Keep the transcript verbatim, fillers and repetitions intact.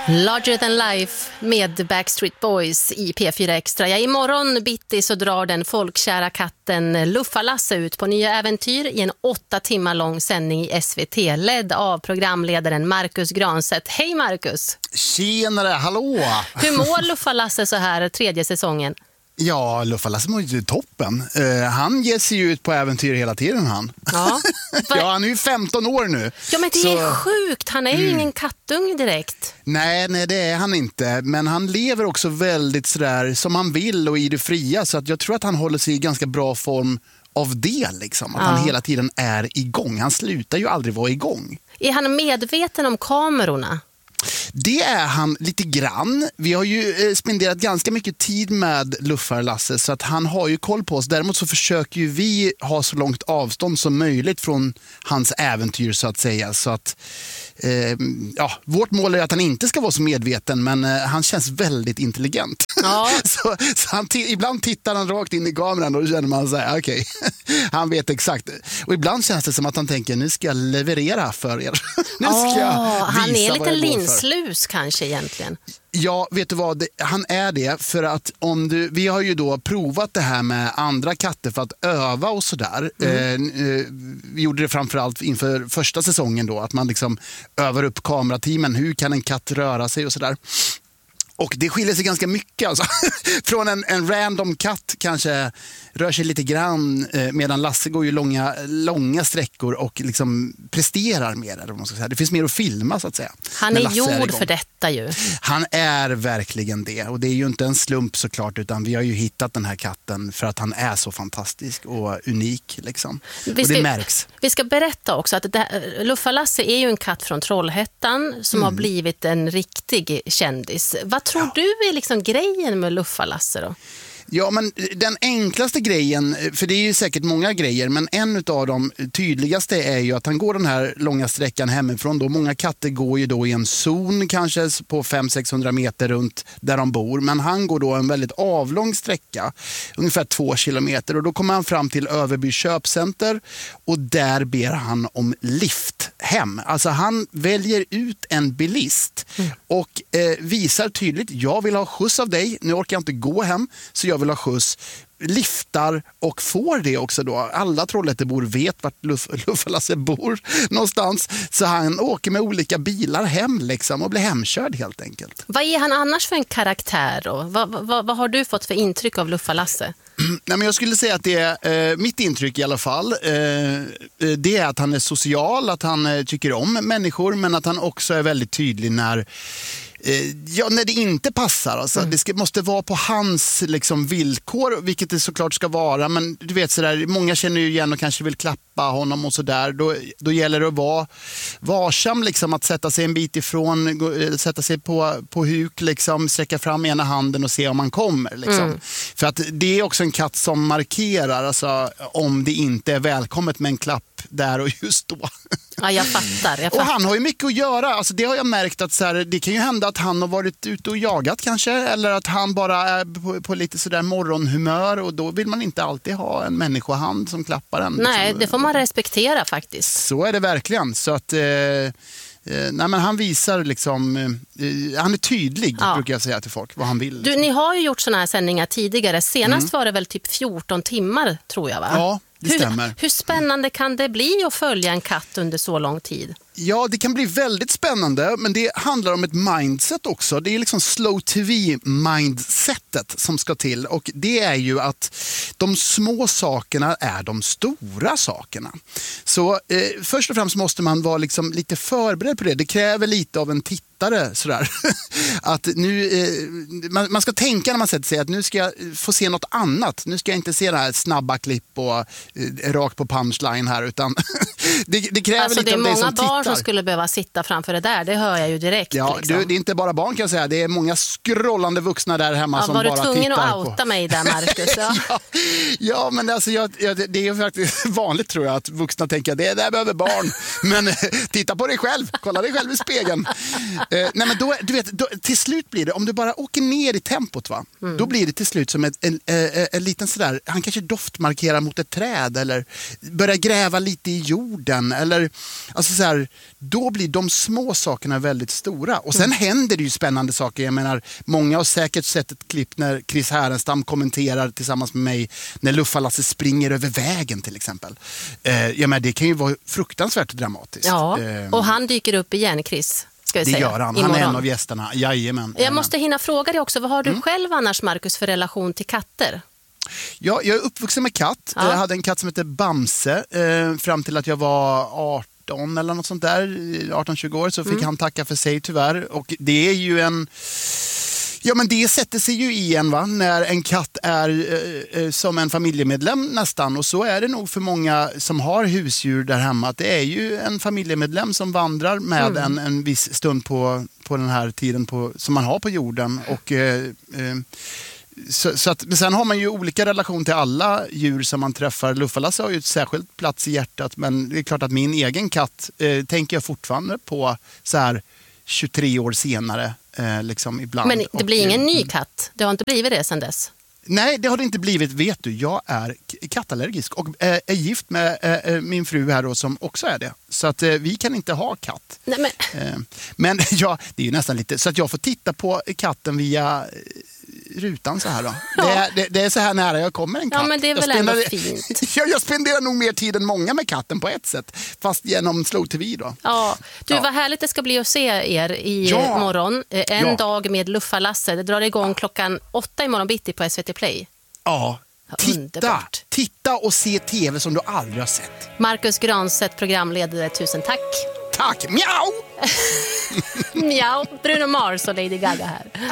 Larger than life med Backstreet Boys i P fyra Extra. Ja, imorgon bitti så drar den folkkära katten Luffa-Lasse ut på nya äventyr i en åtta timmar lång sändning i S V T, ledd av programledaren Marcus Granstedt. Hej Marcus! Tjenare, hallå! Hur mår Luffa-Lasse så här tredje säsongen? Ja, Luffa-Lasse mår ju toppen. Uh, han ger sig ju ut på äventyr hela tiden, han. Ja, ja han är ju femton år nu. Ja, men det så... är sjukt. Han är ju mm. ingen kattung direkt. Nej, nej, det är han inte. Men han lever också väldigt sådär som han vill och i det fria. Så att jag tror att han håller sig i ganska bra form av det. Liksom. Att ja. han hela tiden är igång. Han slutar ju aldrig vara igång. Är han medveten om kamerorna? Det är han lite grann. Vi har ju spenderat ganska mycket tid med Luffar-Lasse så att han har ju koll på oss. Däremot så försöker ju vi ha så långt avstånd som möjligt från hans äventyr så att säga. Så att eh, ja, vårt mål är att han inte ska vara så medveten, men eh, han känns väldigt intelligent. Ja. så så han t- ibland tittar han rakt in i kameran och då känner man så här, okej, okay. han vet exakt. Och ibland känns det som att han tänker, nu ska jag leverera för er. nu ska oh, jag visa han är lite lins slus kanske egentligen. Ja, vet du vad? Det, han är det för att om du, vi har ju då provat det här med andra katter för att öva och sådär. Mm. Eh, vi gjorde det framförallt inför första säsongen då, att man liksom övar upp kamerateamen. Hur kan en katt röra sig och sådär. Och det skiljer sig ganska mycket alltså. Från en, en random katt kanske rör sig lite grann eh, medan Lasse går ju långa, långa sträckor och liksom presterar mer. Eller vad man ska säga. Det finns mer att filma så att säga. Han är gjord är för detta ju. Han är verkligen det. Och det är ju inte en slump såklart, utan vi har ju hittat den här katten för att han är så fantastisk och unik. Liksom. Vi och ska, det märks. Vi ska berätta också att Luffa-Lasse är ju en katt från Trollhättan som mm. har blivit en riktig kändis. Vad tror ja. du är liksom grejen med Luffa-Lasse då? Ja, men den enklaste grejen, för det är ju säkert många grejer, men en av de tydligaste är ju att han går den här långa sträckan hemifrån. Då. Många katter går ju då i en zon kanske på fem till sexhundra meter runt där de bor, men han går då en väldigt avlång sträcka, ungefär två kilometer, och då kommer han fram till Överby köpcenter och där ber han om lift hem. Alltså han väljer ut en bilist mm. och eh, visar tydligt, jag vill ha skjuts av dig, nu orkar jag inte gå hem så jag vill ha skjuts, liftar och får det också då. Alla Trollhättebor vet vart Luff- Luffa-Lasse bor någonstans, så han åker med olika bilar hem liksom och blir hemkörd helt enkelt. Vad är han annars för en karaktär då? Vad, vad, vad har du fått för intryck av Luffa-Lasse? Nej, men jag skulle säga att det är eh, mitt intryck i alla fall. Eh, det är att han är social, att han eh, tycker om människor, men att han också är väldigt tydlig när Ja, när det inte passar. Alltså. Mm. Det ska, måste vara på hans liksom, villkor, vilket det såklart ska vara. Men du vet, sådär, många känner ju igen och kanske vill klappa honom och sådär. Då, då gäller det att vara varsam, liksom, att sätta sig en bit ifrån, gå, sätta sig på, på huk, liksom, sträcka fram ena handen och se om man kommer. Liksom. Mm. För att det är också en katt som markerar alltså, om det inte är välkommet med en klapp där och just då. Ja, jag fattar, jag fattar. Och han har ju mycket att göra. Alltså, det har jag märkt att så här, det kan ju hända att han har varit ute och jagat kanske, eller att han bara är på, på lite sådär morgonhumör, och då vill man inte alltid ha en människohand som klappar en. Nej, liksom. Det får man respektera faktiskt. Så är det verkligen. Så att... Eh, Eh, nej, men han visar liksom, eh, han är tydlig ja. brukar jag säga till folk vad han vill. Liksom. Du, ni har ju gjort såna här sändningar tidigare. Senast mm. var det väl typ fjorton timmar tror jag va? Ja, det hur, stämmer. Hur spännande kan det bli att följa en katt under så lång tid? Ja, det kan bli väldigt spännande, men det handlar om ett mindset också. Det är liksom slow T V-mindsetet som ska till, och det är ju att de små sakerna är de stora sakerna. Så eh, först och främst måste man vara liksom lite förberedd på det. Det kräver lite av en tittare sådär. att nu, eh, man, man ska tänka när man sätter sig att nu ska jag få se något annat. Nu ska jag inte se det här snabba klipp och eh, rakt på punchline här, utan det, det kräver alltså, lite det av dig som tittar. Som skulle behöva sitta framför det där, det hör jag ju direkt. Ja, liksom. du, det är inte bara barn kan jag säga, det är många scrollande vuxna där hemma ja, som bara tittar på. Var du tvungen att outa mig där, Marcus? Ja. ja, ja, men alltså, jag, jag, det är faktiskt vanligt tror jag att vuxna tänker att det där behöver barn. Men titta på dig själv, kolla dig själv i spegeln. eh, nej, men då, du vet, då, till slut blir det, om du bara åker ner i tempot va, mm. då blir det till slut som en, en, en, en liten sådär, han kanske doftmarkerar mot ett träd eller börjar gräva lite i jorden eller alltså så här, då blir de små sakerna väldigt stora. Och sen mm. händer det ju spännande saker. Jag menar, många har säkert sett ett klipp när Chris Härenstam kommenterar tillsammans med mig när Luffalasse springer över vägen till exempel. Eh, jag menar, det kan ju vara fruktansvärt dramatiskt. Ja, eh, och han dyker upp igen, Chris. Ska jag det säga, gör han. imorgon. Han är en av gästerna. Jajamän. Jag måste hinna fråga dig också, vad har du mm. själv annars, Marcus, för relation till katter? Ja, jag är uppvuxen med katt. Ja. Jag hade en katt som hette Bamse eh, fram till att jag var arton eller något sånt där, arton tjugo år, så fick mm. han tacka för sig tyvärr. Och det är ju en... Ja, men det sätter sig ju igen, va? När en katt är eh, som en familjemedlem nästan. Och så är det nog för många som har husdjur där hemma. Att det är ju en familjemedlem som vandrar med mm. en, en viss stund på, på den här tiden på, som man har på jorden. Och... Eh, eh, Så, så att, men sen har man ju olika relation till alla djur som man träffar. Luffalasse har ju ett särskilt plats i hjärtat, men det är klart att min egen katt eh, tänker jag fortfarande på så här tjugotre år senare. Eh, liksom ibland. Men det blir och, ingen ny katt? Det har inte blivit det sedan dess? Nej, det har det inte blivit. Vet du, jag är kattallergisk och eh, är gift med eh, min fru här då, som också är det. Så att eh, vi kan inte ha katt. Nej, men eh, men ja, det är ju nästan lite så att jag får titta på katten via rutan så här då. Ja. Det, är, det, det är så här nära jag kommer en katt. Ja, men det är väl jag ändå fint. jag, jag spenderar nog mer tid än många med katten på ett sätt. Fast genom Slow T V då. Ja, du, ja. Vad härligt det ska bli att se er i ja. morgon. En ja. dag med Luffalasse. Det drar igång klockan åtta imorgon bitti på S V T Play. Ja, titta, underbart. titta och se tv som du aldrig har sett. Marcus Granstedt, programledare, tusen tack. Tack, miau! Miau, Bruno Mars och Lady Gaga här.